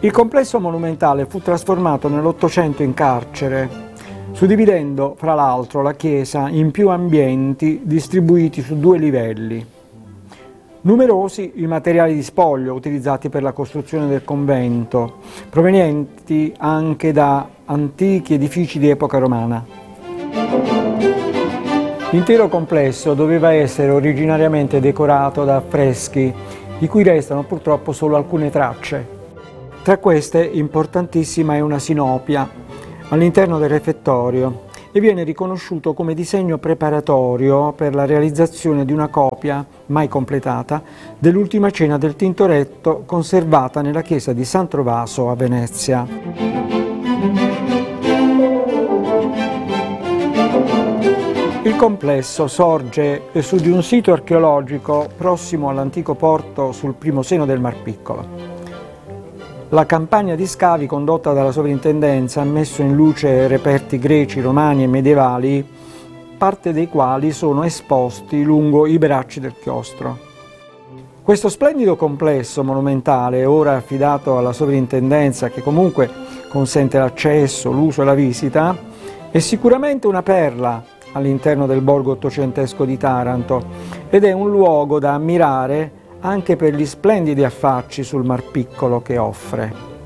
Il complesso monumentale fu trasformato nell'Ottocento in carcere, suddividendo fra l'altro la chiesa in più ambienti distribuiti su 2 livelli. Numerosi i materiali di spoglio utilizzati per la costruzione del convento, provenienti anche da antichi edifici di epoca romana. L'intero complesso doveva essere originariamente decorato da affreschi, di cui restano purtroppo solo alcune tracce. Tra queste, importantissima è una sinopia all'interno del refettorio e viene riconosciuto come disegno preparatorio per la realizzazione di una copia, mai completata, dell'Ultima Cena del Tintoretto conservata nella chiesa di San Trovaso a Venezia. Il complesso sorge su di un sito archeologico prossimo all'antico porto sul primo seno del Mar Piccolo. La campagna di scavi condotta dalla sovrintendenza ha messo in luce reperti greci, romani e medievali, parte dei quali sono esposti lungo i bracci del chiostro. Questo splendido complesso monumentale, ora affidato alla sovrintendenza, che comunque consente l'accesso, l'uso e la visita, è sicuramente una perla all'interno del borgo ottocentesco di Taranto ed è un luogo da ammirare anche per gli splendidi affacci sul Mar Piccolo che offre.